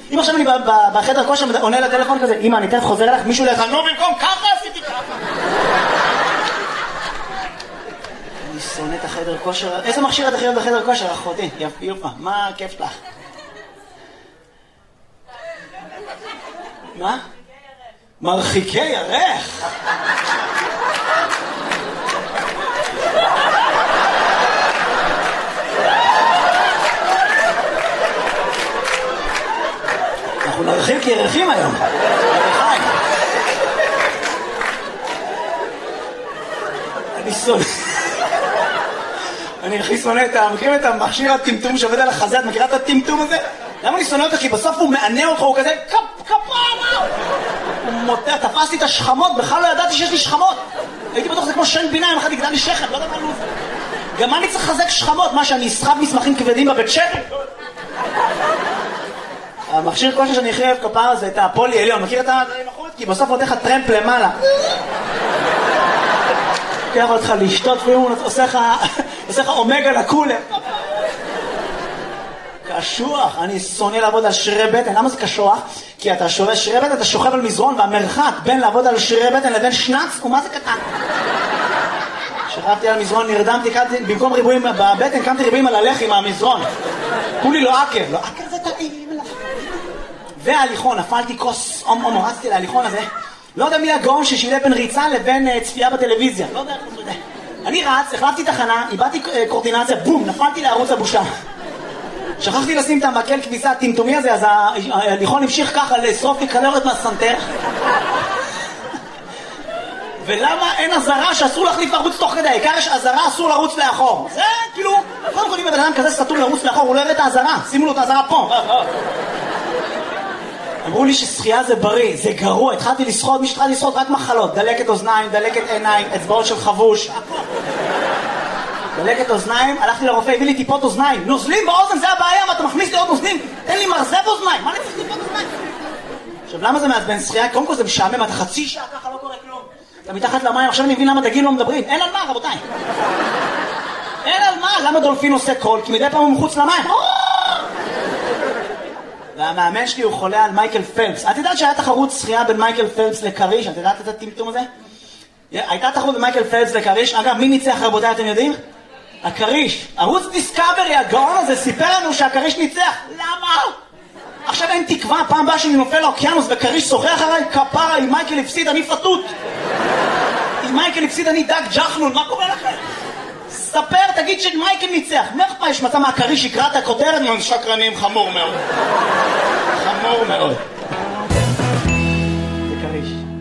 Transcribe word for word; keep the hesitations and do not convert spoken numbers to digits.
אם עכשיו אני בחדר כושר עונה לטלפון כזה, אמא, אני תכף חוזר אליך, מישהו לך, נו, במקום ככה עשיתי ככה. אני שונא את החדר כושר. איזה מכשיר את הכי אוהב בחדר כושר, אחותי? יפה, מה הכיף שלך? מה? מרחיקי ירך. אנחנו נרחיק ירחים היום. אני שונא. אני הכי שונא את ה... מכירים את המכשיר הטמטום שעובד על החזה? את מכירה את הטמטום הזה? למה אני שונא אותך? כי בסוף הוא מענה אותך, הוא כזה קפ, קפרה! הוא מוטר, תפסתי את השכמות, בכלל לא ידעתי שיש לי שכמות. הייתי בטוח זה כמו שן בינה, אם אחד יגדל לי שכם, לא יודע מה לוז. גם אני צריך לחזק שכמות, מה שאני אסחב מסמכים כבדים בבית שכם? המכשיר כושר שאני הכי אוהב כפרה זה את הפולי עליון, מכיר את המחוץ? כי בסוף עוד איך הטרמפ למעלה. לוקח אותך לשתות, והוא עושה לך אומגה לקולה. קשוח, אני שונא לעבוד על שרירי בטן. למה זה קשוח? כי אתה שווה שרירי בטן, אתה שוכב על מזרון, והמרחק בין לעבוד על שרירי בטן לבין שנץ הוא מה זה קטן. שכבתי על מזרון, נרדמתי, במקום ריבועים בבטן, קמתי ריבועים על הלחי מהמזרון. כולי לא עקב, לא עקב זה טעים. וההליכון, נפלתי כוס, אום אום, רצתי להליכון הזה. לא יודע מי הגאון ששילה בין ריצה לבין צפייה בטלוויזיה. לא יודע, לא יודע. אני רץ, החלפתי תחנה, איבדתי קורטינציה, בום, נפלתי לערוץ הבושה. שכחתי לשים את המקל כביסה הטמטומי הזה, אז ההליכון המשיך ככה לשרוף לי קלוריות מהסנטר. ולמה אין עזרה שאסור להחליף ערוץ תוך כדי? העיקר יש עזרה, אסור לרוץ לאחור. זה כאילו, קודם כל אם בן אדם כזה סתום לרוץ לאחור, הוא לא יראה את העזרה. שימו לו את העזרה פה. אמרו לי ששחייה זה בריא, זה גרוע. התחלתי לשחות, מי שהתחלתי לשחות רק מחלות. דלקת אוזניים, דלקת עיניים, אצבעות של חבוש. דלקת אוזניים, הלכתי לרופא, הביא לי טיפות אוזניים. נוזלים באוזן, זה הבעיה, מה אתה מכניס לי עוד נוזלים? תן לי מרזב אוזניים, מה אני צריך טיפות אוזניים? עכשיו למה זה מעצבן שחייה? קודם כל זה משעמם, אתה חצי שעה ככה לא קורה כלום. אתה מתחת למים, עכשיו אני מבין למה דגים לא מדברים. אין על מה, רבותיי. אין על מה, למה דולפין עושה קול? כי מדי פעם הוא מחוץ למים. והמאמן שלי הוא חולה על מייקל פלפס. את יודעת שהיה תחרות שחייה בין מייקל פלפס לקריש? את יודעת את הטמטום הזה? הייתה תחרות בין מייקל פלפס לקריש. אגב, מי ניצח רבותיי, אתם יודעים? הקריש. ערוץ דיסקאברי, הגאון הזה, סיפר לנו שהקריש ניצח. למה? עכשיו אין תקווה, פעם באה שאני נופל לאוקיינוס וקריש שוחח עליי, כפרה, אם מייקל הפסיד אני פתות. אם מייקל הפסיד אני דג ג'חנון, מה קורה לכם? ספר, תגיד שמייקל ניצח. מה יש מצא מהקריש יקרא את הכותרת? נו, שקרנים, חמור מאוד. חמור מאוד. זה קריש.